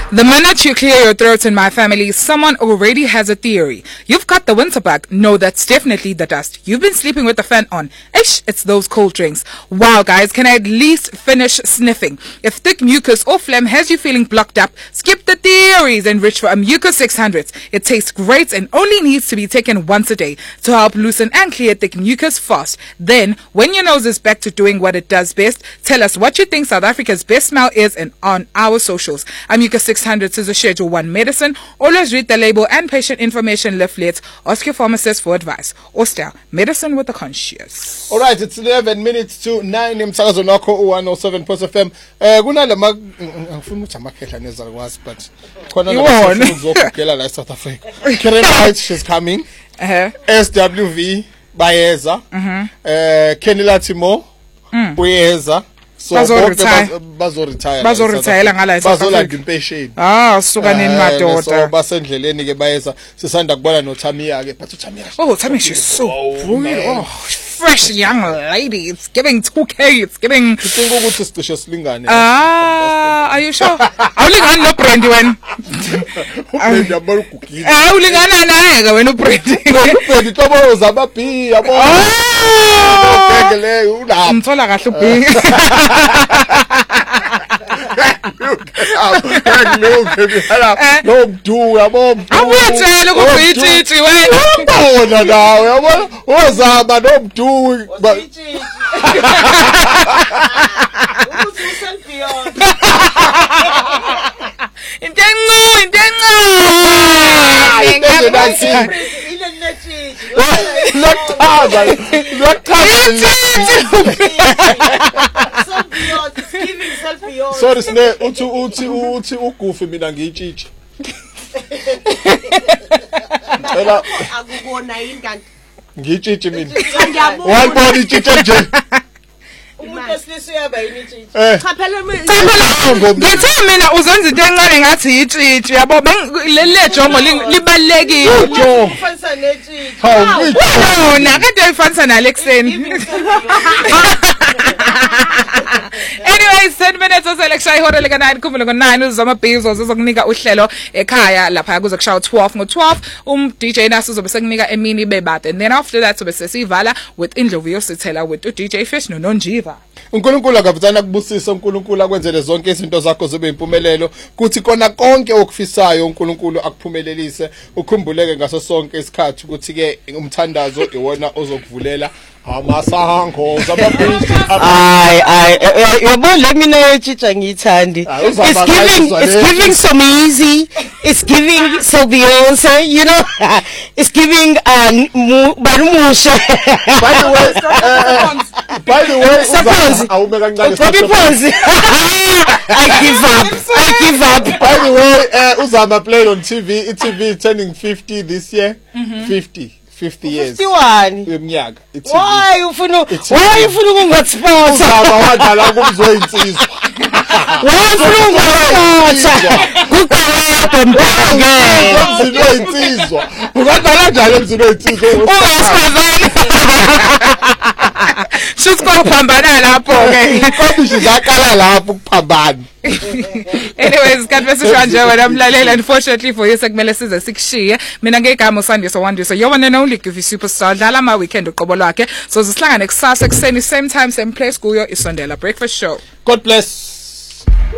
The minute you clear your throat in my family, someone already has a theory. You've got the winter bug. No, that's definitely the dust. You've been sleeping with the fan on. Ish, it's those cold drinks. Wow, guys, can I at least finish sniffing? If thick mucus or phlegm has you feeling blocked up, skip the theories and reach for a Mucus 600. It tastes great and only needs to be taken once a day to help loosen and clear thick mucus fast. Then, when your nose is back to doing what it does best, tell us what you think South Africa's best smell is and on our socials. Mucus 600 is a Schedule 1 medicine. Always read the label and patient information leaflets. Ask your pharmacist for advice. Ostel, medicine with a conscience. All right, it's 11 minutes to 9 emsakazo nakho 107.FM. Kunalama ngifuna ukuthi amakhehla nezakwazi but khona la uzokugela la South Africa. Karen White, she's coming. SWV bayeza. Kenny Latimo uyeza. So bazoretire ngala bazolanda impesheni. Suka nini madoda. So basendleleni ke bayeza sisanda kubona no Tamiya ke but Tamiya. Oh, Tamiya, she's so brilliant. Fresh young lady. It's giving 2K. It's giving. Think ukuthi sicishe silingane. Are you sure? Awulingani no Brandy wena. Brandy abalugugile. Awulingana naye ke wena uBrandy. Brandy tobo zababi yabo. Ngele ulapha. Ngithola kahle uB. No mdu yabo. Awuthele ukubhitshi wena. Ubona nawe yabo. Ozama no mdu. Sorry sine uthi ugufi mina ngiyitshitshi. Phela akubona yini kanti ngiyitshitshi mina. Wayibona itshitshi nje. Umuntu esilisi uyaba yini itshitshi? Cha phela ngithi mina uzonza into encane ngathi itshitshi yabo lele jongo libalekile. Ufanisa netshitshi. Hawu nakade uyifanisa nalexeni. Anyways, 10 minutes oselection ihora lika 9 kumbe lika 9 uzamabhizo zokunika uhlelo ekhaya lapha kuzokushaya 12 ngo12 DJ naso uzobe sekunika emini bebade and then after that sobe sesivala with Indlovu Yosithela with DJ Fish noNonjiva. uNkulunkulu akavuthana kubusisa uNkulunkulu akwenzele zonke izinto zakho zibe impumelelo kuthi kona konke okufisayo uNkulunkulu akuphumelelise ukhumbuleke ngaso sonke isikhathi ukuthi ke umthandazo iwona ozokuvulela amasango zamabhizi. Yabo let me know chicha ngithandi. It's giving some easy. It's giving so Beyonce, you know. It's giving Barumusha. By the way, I give up. By the way, Uzama played on TV. TV turning 50 this year. 50 years. 51. Why you funu kungasponsor? Uzama wadala kumzoyinsizwa. Why funu kungasponsor? Kuqala mbeke. Kumzoyinsizwa. Ungadala njalo kumzoyinsizwa. Owesifazane. Shukuphambana lapho ke. Kodwa sizaqala lapho ukuphambana. Anyways, kanti nje wena mlalela unfortunately for you sekumele size sikushiye. Mina ngegama uSandiso Wandiso. You're one and only Givi Superstar. Dlala ma weekend uqobo lwakhe. So sihlangane kusasa ekseni same time same place kuyo isondela breakfast show. God bless.